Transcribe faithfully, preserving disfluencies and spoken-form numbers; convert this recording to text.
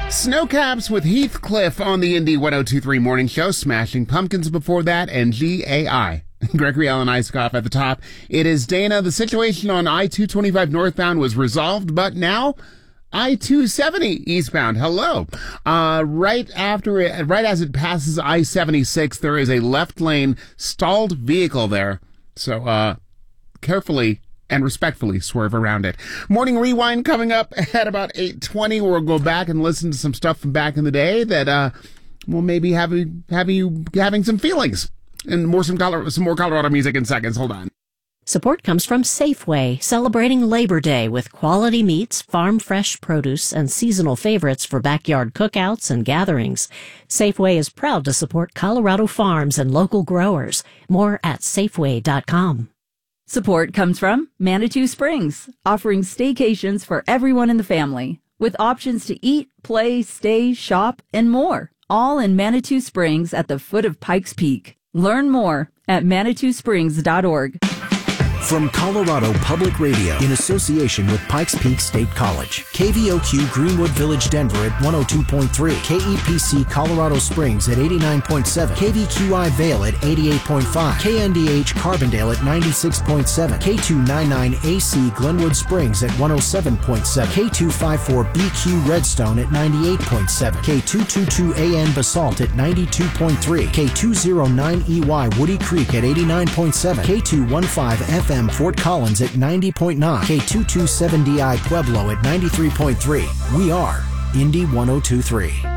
Snowcaps with Heathcliff on the Indy one oh two point three Morning Show. Smashing Pumpkins before that, and G A I. Gregory Allen Isikoff at the top. It is Dana. The situation on I two twenty-five northbound was resolved, but now I two seventy eastbound. Hello. Uh, right after it, right as it passes I seventy-six, there is a left lane stalled vehicle there. So, uh, carefully and respectfully swerve around it. Morning Rewind coming up at about eight twenty. We'll go back and listen to some stuff from back in the day that, uh, will maybe have you, have you having some feelings. And more some, Colorado, some more Colorado music in seconds. Hold on. Support comes from Safeway, celebrating Labor Day with quality meats, farm-fresh produce, and seasonal favorites for backyard cookouts and gatherings. Safeway is proud to support Colorado farms and local growers. More at Safeway dot com. Support comes from Manitou Springs, offering staycations for everyone in the family, with options to eat, play, stay, shop, and more, all in Manitou Springs at the foot of Pikes Peak. Learn more at manitou springs dot org. From Colorado Public Radio in association with Pikes Peak State College, K V O Q Greenwood Village Denver at one oh two point three, K E P C Colorado Springs at eighty-nine point seven, K V Q I Vail at eighty-eight point five, K N D H Carbondale at ninety-six point seven, K two ninety-nine A C Glenwood Springs at one oh seven point seven, K two fifty-four B Q Redstone at ninety-eight point seven, K two twenty-two A N Basalt at ninety-two point three, K two oh nine E Y Woody Creek at eighty-nine point seven, K two fifteen F M Fort Collins at ninety point nine, K two twenty-seven D I Pueblo at ninety-three point three. We are Indy one oh two point three.